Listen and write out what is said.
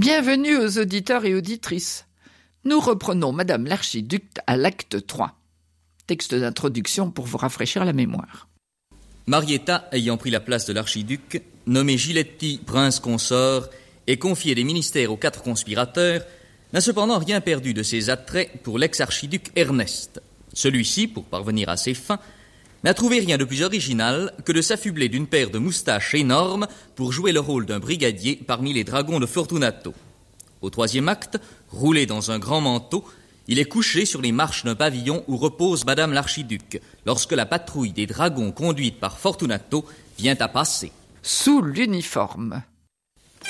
Bienvenue aux auditeurs et auditrices. Nous reprenons Madame l'Archiduc à l'acte 3. Texte d'introduction pour vous rafraîchir la mémoire. Marietta, ayant pris la place de l'archiduc, nommé Giletti prince consort et confié les ministères aux 4 conspirateurs, n'a cependant rien perdu de ses attraits pour l'ex-archiduc Ernest. Celui-ci, pour parvenir à ses fins, n'a trouvé rien de plus original que de s'affubler d'une paire de moustaches énormes pour jouer le rôle d'un brigadier parmi les dragons de Fortunato. Au 3e acte, roulé dans un grand manteau, il est couché sur les marches d'un pavillon où repose Madame l'Archiduc, lorsque la patrouille des dragons conduite par Fortunato vient à passer. Sous l'uniforme.